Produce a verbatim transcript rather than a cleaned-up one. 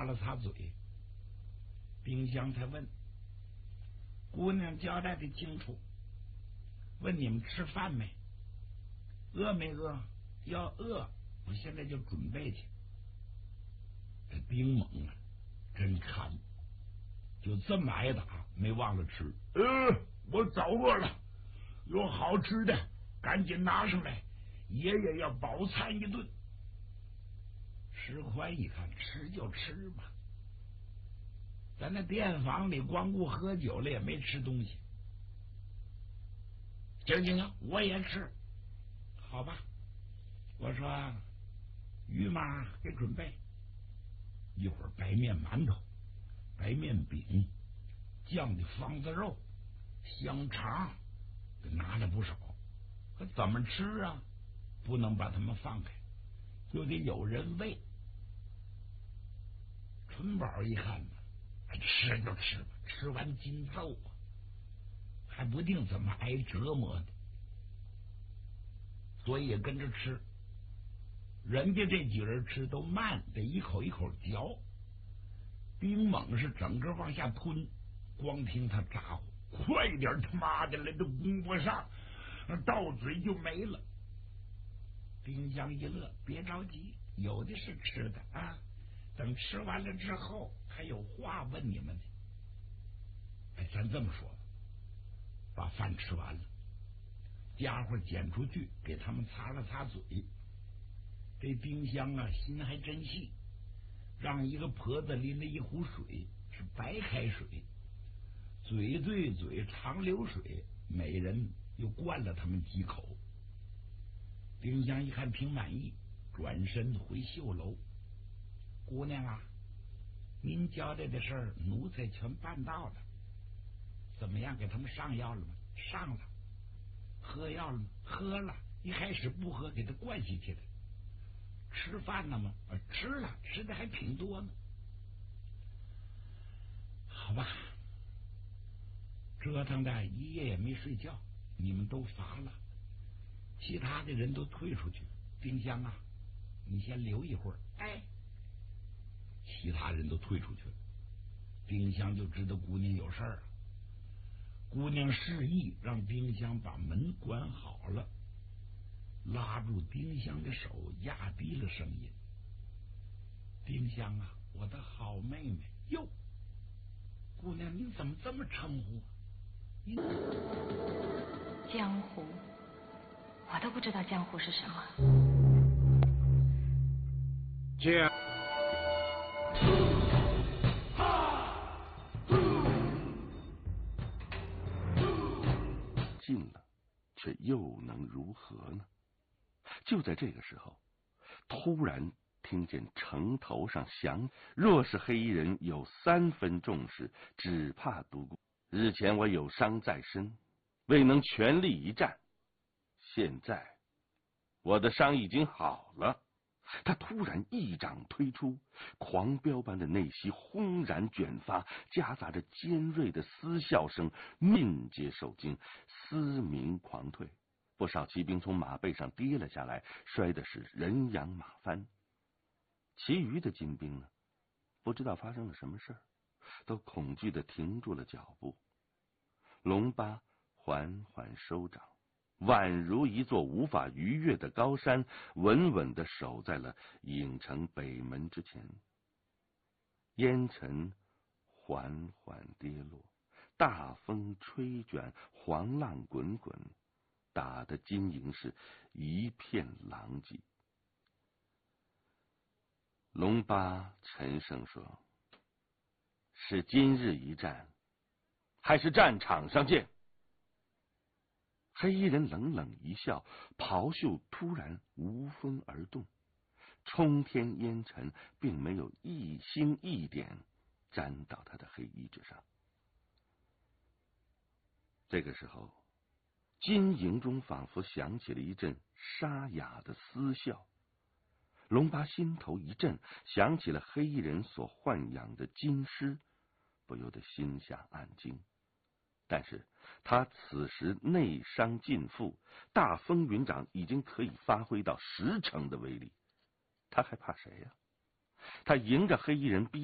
擦了擦嘴，丁香才问：“姑娘交代的清楚，问你们吃饭没？饿没饿？要饿，我现在就准备去。”这丁猛啊，真看，就这么挨打，没忘了吃。呃，我早饿了，有好吃的，赶紧拿上来，爷爷要饱餐一顿。石宽一看，吃就吃吧，咱那店房里光顾喝酒了，也没吃东西。行行行，我也吃，好吧。我说鱼嘛给准备，一会儿白面馒头、白面饼、酱的方子肉、香肠，给拿了不少。可怎么吃啊？不能把他们放开，就得有人喂。春宝一看呢，吃就吃吧，吃完筋揍啊，还不定怎么挨折磨的，所以也跟着吃。人家这几人吃都慢，得一口一口嚼。丁猛是整个往下吞，光听他咋呼：“快点，他妈的来都供不上，到嘴就没了。”丁香一乐：“别着急，有的是吃的啊。等吃完了之后，还有话问你们呢。”哎，咱这么说吧，把饭吃完了，家伙捡出去给他们擦了擦嘴。这丁香啊，心还真细，让一个婆子拎了一壶水，是白开水，嘴对嘴长流水，每人又灌了他们几口。丁香一看挺满意，转身回绣楼：“姑娘啊，您交代的事儿，奴才全办到了。怎么样，给他们上药了吗？上了。喝药了吗？喝了。一开始不喝，给他灌下去了。吃饭了吗？啊，吃了，吃的还挺多呢。好吧，折腾的一夜也没睡觉，你们都乏了，其他的人都退出去。丁香啊，你先留一会儿。”哎，其他人都退出去了。丁香就知道姑娘有事儿了，姑娘示意让丁香把门关好了，拉住丁香的手，压低了声音：“丁香啊，我的好妹妹。”哟，姑娘您怎么这么称呼啊？您江湖，我都不知道江湖是什么。 这样近了，却又能如何呢？就在这个时候，突然听见城头上响，若是黑衣人有三分重视，只怕独孤。日前我有伤在身，未能全力一战，现在我的伤已经好了。他突然一掌推出，狂飙般的内息轰然卷发，夹杂着尖锐的嘶笑声，尽皆受惊，嘶鸣狂退。不少骑兵从马背上跌了下来，摔的是人仰马翻。其余的金兵呢，不知道发生了什么事儿，都恐惧的停住了脚步。龙巴缓缓收掌，宛如一座无法逾越的高山，稳稳地守在了郢城北门之前。烟尘缓缓跌落，大风吹卷，黄浪滚滚，打得金营是一片狼藉。龙巴沉声说：“是今日一战，还是战场上见？”黑衣人冷冷一笑，袍袖突然无风而动，冲天烟尘并没有一星一点沾到他的黑衣之上。这个时候，金营中仿佛响起了一阵沙哑的嘶笑。龙巴心头一震，想起了黑衣人所豢养的金狮，不由得心下暗惊。但是他此时内伤尽复，大风云掌已经可以发挥到十成的威力，他还怕谁呀？他迎着黑衣人逼